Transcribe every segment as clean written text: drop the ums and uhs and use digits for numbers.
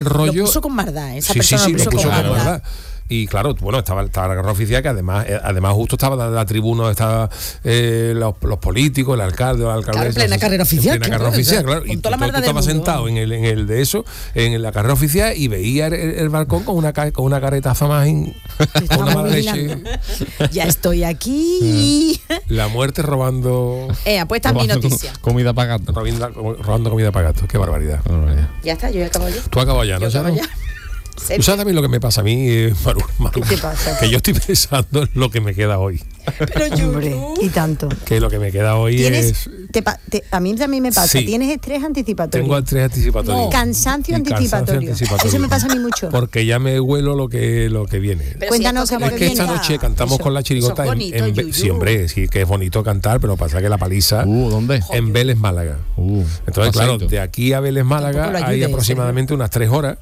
rollo. Lo puso con maldad, esa sí, persona sí, lo puso con maldad. Y claro, bueno, estaba la carrera oficial, que además justo estaba la tribuna, estaba los políticos, el alcalde, la alcaldesa. Claro, plena carrera oficial. En plena carrera oficial, claro. Y tú estabas sentado en el de eso, en la carrera oficial, y veía el balcón con una caretaza más con una mala leche. Ya estoy aquí. La muerte robando. Pues esta es mi noticia. Comida para gato. Robando comida para gato. Qué barbaridad. Ya está, yo he acabado ya. Tú acabas ya, ¿no? Yo acabo ya. ¿Tú sabes también lo que me pasa a mí, Maru? ¿Qué te pasa? Que yo estoy pensando en lo que me queda hoy. Pero hombre, y tanto. Que lo que me queda hoy es... a mí también me pasa. Sí. ¿Tienes estrés anticipatorio? Tengo estrés anticipatorio. No. Cansancio anticipatorio. Eso me pasa a mí mucho. Porque ya me huelo lo que viene. Pero cuéntanos si es que esta noche cantamos con la chirigota sí, hombre, sí que es bonito cantar, pero pasa que la paliza ¿dónde? En Vélez, Málaga. Entonces, claro, de aquí a Vélez, Málaga hay aproximadamente unas 3 horas.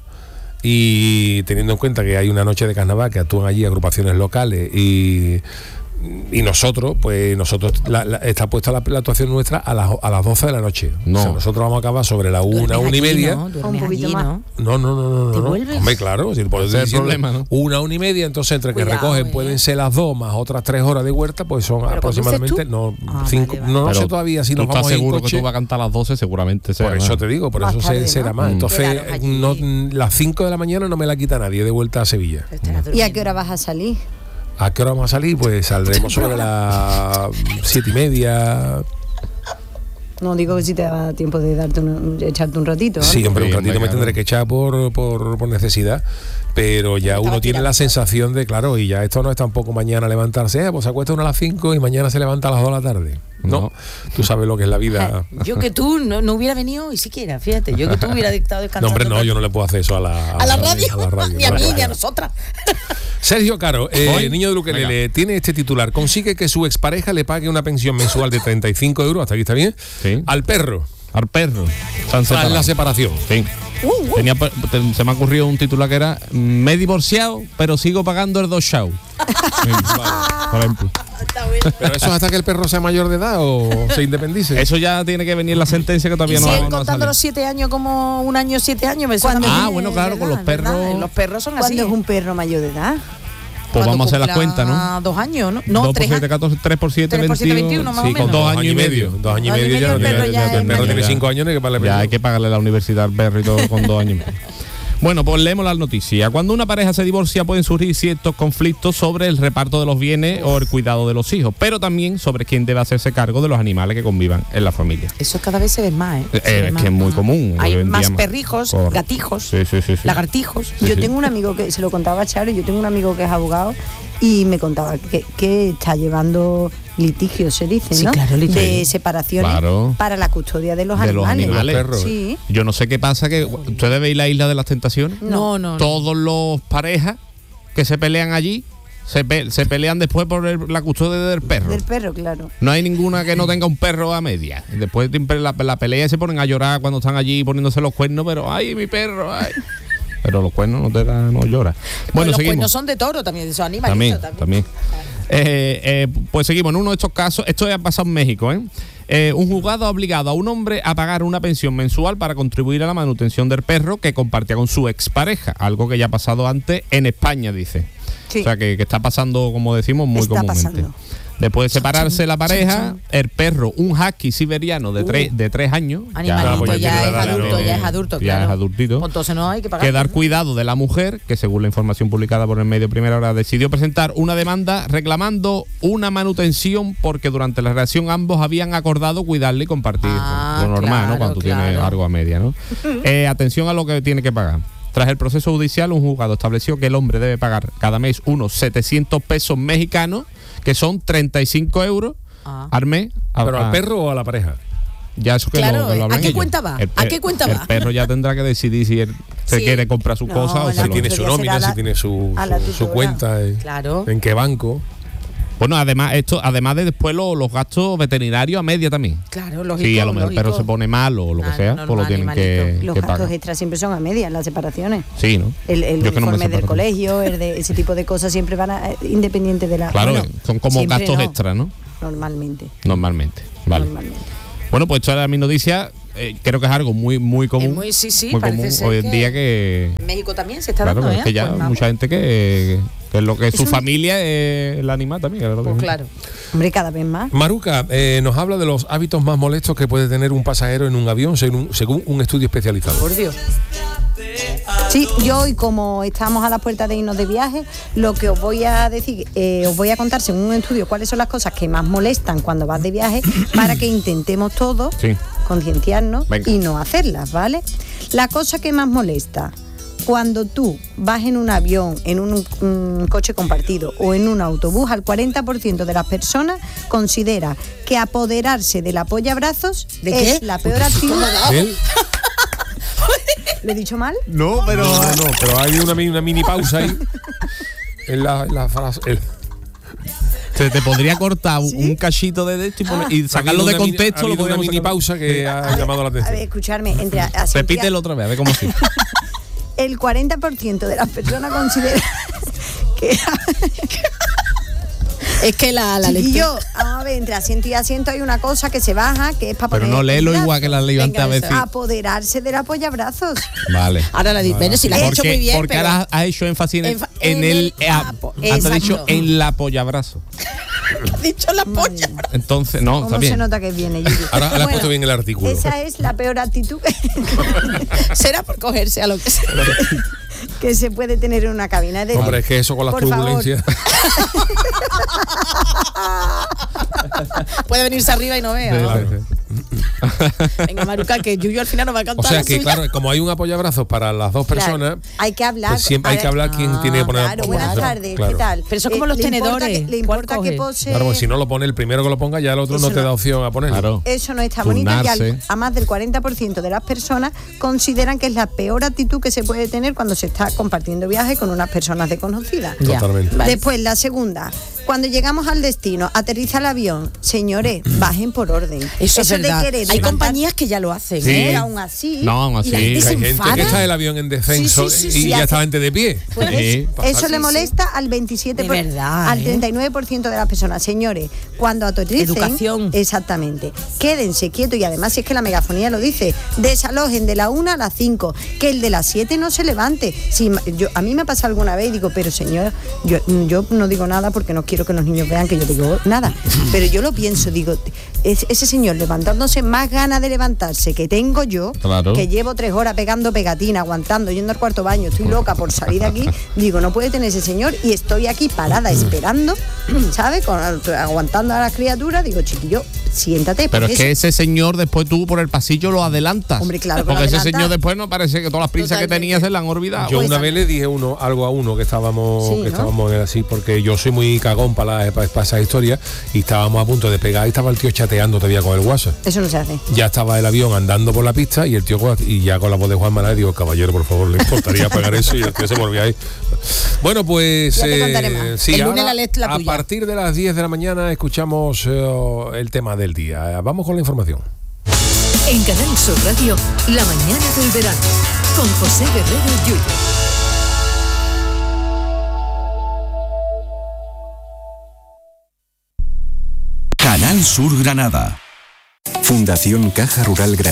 Y teniendo en cuenta que hay una noche de carnaval que actúan allí agrupaciones locales y nosotros está puesta la actuación nuestra a las 12 de la noche. No. O sea, nosotros vamos a acabar sobre la 1:30. Un poquito más. No. Hombre, claro, si por ese es el problema, ¿no? 1:30, entonces entre que recogen pueden ser las 2 más otras 3 horas de huerta, pues son aproximadamente 5. Vale. No sé todavía si nos vamos a ir en seguro coche. que tú vas a cantar a las 12, seguramente sea por eso más. te digo, por más eso tarde, será más. Entonces, las 5 de la mañana no me la quita nadie de vuelta a Sevilla. ¿Y a qué hora vas a salir? ¿A qué hora vamos a salir? Pues saldremos sobre las 7:30. No digo que si te da tiempo de echarte un ratito. Sí, hombre, un Sí, ratito me tendré que echar por necesidad, pero ya uno tiene la sensación de, claro, y ya esto no es tampoco mañana levantarse, pues se acuesta uno a las 5 y mañana se levanta a las 2 de la tarde. No, tú sabes lo que es la vida. Yo que tú no hubiera venido hoy siquiera, fíjate, yo que tú hubiera dictado descansando. No, hombre, no, yo no le puedo hacer eso a la radio, ni a mí, ni a nosotras. Sergio Caro, niño de Ukelele, tiene este titular: consigue que su expareja le pague una pensión mensual de 35 euros, hasta aquí está bien, sí. Al perro. Tras la separación. Sí. Se me ha ocurrido un titular que era: me he divorciado, pero sigo pagando el 2 show. Por ejemplo. ¿Pero eso es hasta que el perro sea mayor de edad o se independice? Eso ya tiene que venir la sentencia que todavía no ha salido. Contando los 7 años como un año 7 años. Bueno, claro, con los perros. Los perros son así. ¿Cuándo es un perro mayor de edad? Pues vamos a hacer las cuentas, ¿no? 2 años, ¿no? No, 2 por 7, 14, 3 por 7, 21. más o Sí, con menos. 2 años y medio. 2 años y medio ya el perro tiene 5 años y que pagarle. Ya hay que pagarle la universidad al perro y todo con 2 años y medio. Bueno, pues leemos la noticia. Cuando una pareja se divorcia pueden surgir ciertos conflictos sobre el reparto de los bienes o el cuidado de los hijos, pero también sobre quién debe hacerse cargo de los animales que convivan en la familia. Eso cada vez se ve más, Es que es muy común. Hay más perrijos, gatijos, sí. lagartijos. Yo tengo un amigo que, se lo contaba a Charo, yo tengo un amigo que es abogado y me contaba que está llevando litigios, se dice, Sí, ¿no? claro, de separaciones para la custodia de los animales. Los perros. Sí. Yo no sé qué pasa, que ustedes veis la Isla de las Tentaciones. No. Todos los parejas que se pelean allí se pelean después por la custodia del perro. Del perro, claro. No hay ninguna que no tenga un perro a media. Después siempre la pelea y se ponen a llorar cuando están allí poniéndose los cuernos, pero ¡ay, mi perro! ¡Ay! Pero los cuernos no llora. Bueno, los seguimos. cuernos son de toro también, son animales. También. Pues seguimos. En uno de estos casos, esto ya ha pasado en México, un juzgado ha obligado a un hombre a pagar una pensión mensual para contribuir a la manutención del perro que compartía con su expareja, algo que ya ha pasado antes en España, dice. Sí. O sea, que está pasando, como decimos, muy Está comúnmente. pasando. Después de separarse la pareja, el perro, un husky siberiano de 3 años, Animalito, ya es adulto, ya claro. es adultito. Entonces no hay que pagar. Que dar cuidado de la mujer, que según la información publicada por el medio Primera Hora, decidió presentar una demanda reclamando una manutención porque durante la relación ambos habían acordado cuidarle y compartir. Lo normal, ¿no? Cuando tú tienes algo a media, ¿no? Atención a lo que tiene que pagar. Tras el proceso judicial, un juzgado estableció que el hombre debe pagar cada mes unos 700 pesos mexicanos, que son 35 euros al mes. ¿Pero al perro o a la pareja? Ya eso que Claro, lo hablan ¿a qué ellos. cuenta va? ¿A qué cuenta va? El perro ya tendrá que decidir si él se quiere comprar su cosa o si tiene su nómina, si tiene su cuenta, claro. En qué banco. Bueno, además de después los gastos veterinarios a media también. Claro, lógico. Si a lo mejor el perro se pone mal o lo que sea, pues lo tienen que Los gastos pagar. extras siempre son a medias en las separaciones. Sí, ¿no? El Yo que no me uniforme del separo. colegio, ese tipo de cosas siempre van independiente de la... Claro, bueno, son como siempre gastos no, extras, ¿no? Normalmente. Normalmente. Vale. Normalmente. Bueno, pues esto era mi noticia. Creo que es algo muy común. Muy, sí, muy parece común ser hoy en día que... En México también se está Claro, dando, es que ya pues mucha gente que lo que es su familia es el animal también. Pues claro. Hombre, cada vez más. Maruca, nos habla de los hábitos más molestos que puede tener un pasajero en un avión según un estudio especializado. Por Dios. Sí, yo hoy, como estamos a la puerta de irnos de viaje, lo que os voy a decir, os voy a contar según un estudio cuáles son las cosas que más molestan cuando vas de viaje para que intentemos todos concienciarnos y no hacerlas, ¿vale? La cosa que más molesta cuando tú vas en un avión, en un coche compartido o en un autobús, al 40% de las personas considera que apoderarse del apoyabrazos es la peor actitud. ¿Lo he dicho mal? No, pero hay una mini pausa ahí en la frase. Te podría cortar un cachito de esto y sacarlo de contexto. Lo una mini pausa que ha llamado la atención. A ver, escucharme. Repítelo otra vez, a ver cómo sí. El 40% de las personas considera que... Es que la lectura... a ver, entre asiento y asiento hay una cosa que se baja, que es para poner... Pero no léelo igual que la leí antes a veces. Apoderarse del apoyabrazos. Vale. Ahora la bueno, si la has hecho muy bien, porque pero... ahora has hecho énfasis en el... Has dicho en la apoyabrazo. Has dicho la polla. Entonces, no, está bien. Se nota que viene, Yuyu. Ahora le has puesto bien el artículo. Esa es la peor actitud será por cogerse a lo que sea. que se puede tener en una cabina. Hombre, es que eso con las turbulencias... Puede venirse arriba y no vea, ¿no? Venga, Maruca, que Yuyu al final nos va a cantar. O sea que, claro, como hay un apoyabrazos para las dos personas, hay que hablar. Pues siempre hay que hablar quién tiene que poner Claro, buenas tardes, ¿qué tal? Pero eso es como los tenedores. Le importa que pose. Claro, pues si no lo pone el primero que lo ponga, ya el otro no te da opción a ponerlo. Claro. Eso no está bonito. Y a más del 40% de las personas consideran que es la peor actitud que se puede tener cuando se está compartiendo viaje con unas personas desconocidas. Totalmente. Vale. Después, la segunda. Cuando llegamos al destino, aterriza el avión, señores, bajen por orden. Eso es verdad. Hay compañías que ya lo hacen, ¿eh? Aún así. No, aún así. Hay gente que está el avión en descenso y ya está gente de pie. Pues eso le molesta al 27%, de verdad, al 39% de las personas. Señores, cuando aterricen, educación. Exactamente. Quédense quietos y además si es que la megafonía lo dice, desalojen de la 1 a las 5, que el de las 7 no se levante. Si a mí me ha pasado alguna vez y digo, pero señor, yo no digo nada porque no quiero que los niños vean que yo digo nada, pero yo lo pienso, digo, ese señor levantándose, más ganas de levantarse que tengo yo, claro, que llevo 3 horas pegando pegatina, aguantando, yendo al cuarto baño, estoy loca por salir de aquí, digo, no puede tener ese señor y estoy aquí parada esperando, ¿sabes? Aguantando a las criaturas, digo, chiquillo, siéntate. Pero es que ese señor después tú por el pasillo lo adelantas. Hombre, claro, porque ese señor después no parece que todas las prisas que tenía se le han olvidado. Yo una vez le dije algo a uno que estábamos así, porque yo soy muy cagón para esa historia y estábamos a punto de pegar y estaba el tío chateando todavía con el WhatsApp. Eso no se hace. Ya estaba el avión andando por la pista y el tío y ya con la voz de Juan Manuel digo, caballero, por favor, le importaría pagar eso, y el tío se volvió ahí. Bueno, pues ya te contaré más. Sí, el lunes ahora, la a partir de las 10 de la mañana escuchamos el tema del día. Vamos con la información. En Canal Sur Radio, La mañana del verano, con José Guerrero Yuyu. Canal Sur Granada. Fundación Caja Rural Granada.